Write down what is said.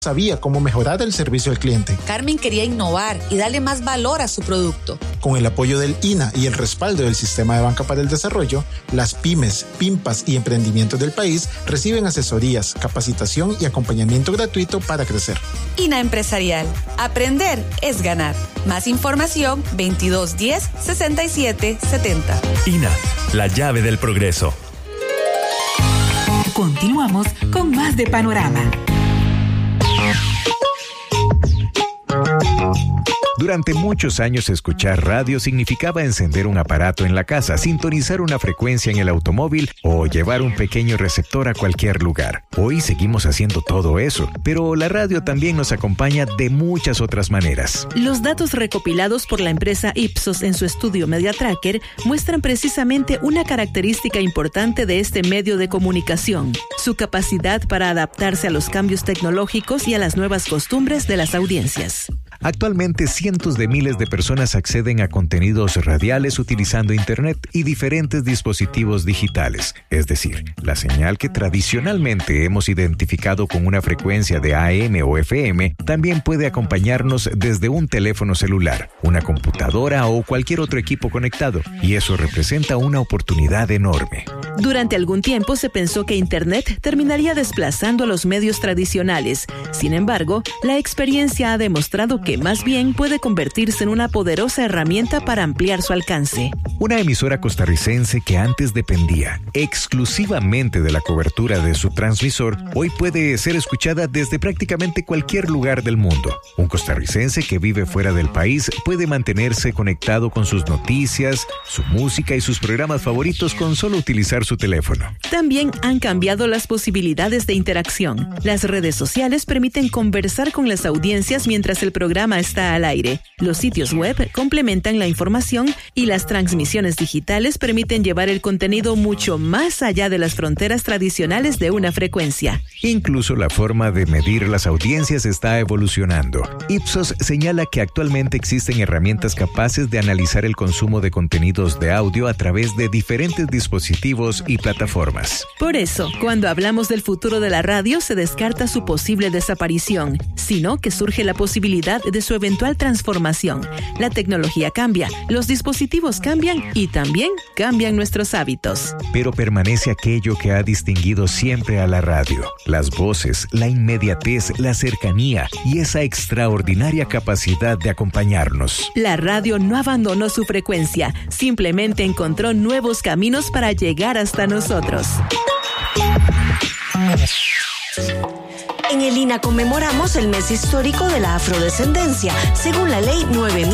sabía cómo mejorar el servicio al cliente. Carmen quería innovar y darle más valor a su producto. Con el apoyo del INA y el respaldo del Sistema de Banca para el Desarrollo, las pymes, PIMPAS y emprendimientos del país reciben asesorías, capacitación y acompañamiento gratuito para crecer. INA Empresarial. Aprender es ganar. Más información 2210 6770. INA, la llave del progreso. Continuamos con más de Panorama. Durante muchos años escuchar radio significaba encender un aparato en la casa, sintonizar una frecuencia en el automóvil o llevar un pequeño receptor a cualquier lugar. Hoy seguimos haciendo todo eso, pero la radio también nos acompaña de muchas otras maneras. Los datos recopilados por la empresa Ipsos en su estudio Media Tracker muestran precisamente una característica importante de este medio de comunicación: su capacidad para adaptarse a los cambios tecnológicos y a las nuevas costumbres de las audiencias. Actualmente, cientos de miles de personas acceden a contenidos radiales utilizando Internet y diferentes dispositivos digitales. Es decir, la señal que tradicionalmente hemos identificado con una frecuencia de AM o FM también puede acompañarnos desde un teléfono celular, una computadora o cualquier otro equipo conectado, y eso representa una oportunidad enorme. Durante algún tiempo se pensó que Internet terminaría desplazando a los medios tradicionales. Sin embargo, la experiencia ha demostrado que más bien puede convertirse en una poderosa herramienta para ampliar su alcance. Una emisora costarricense que antes dependía exclusivamente de la cobertura de su transmisor, hoy puede ser escuchada desde prácticamente cualquier lugar del mundo. Un costarricense que vive fuera del país puede mantenerse conectado con sus noticias, su música y sus programas favoritos con solo utilizar su teléfono. También han cambiado las posibilidades de interacción. Las redes sociales permiten conversar con las audiencias mientras el programa está al aire. Los sitios web complementan la información y las transmisiones digitales permiten llevar el contenido mucho más allá de las fronteras tradicionales de una frecuencia. Incluso la forma de medir las audiencias está evolucionando. Ipsos señala que actualmente existen herramientas capaces de analizar el consumo de contenidos de audio a través de diferentes dispositivos y plataformas. Por eso, cuando hablamos del futuro de la radio, se descarta su posible desaparición, sino que surge la posibilidad de su eventual transformación. La tecnología cambia, los dispositivos cambian y también cambian nuestros hábitos. Pero permanece aquello que ha distinguido siempre a la radio: las voces, la inmediatez, la cercanía y esa extraordinaria capacidad de acompañarnos. La radio no abandonó su frecuencia, simplemente encontró nuevos caminos para llegar hasta nosotros. En el INA conmemoramos el mes histórico de la afrodescendencia, según la Ley 9.000.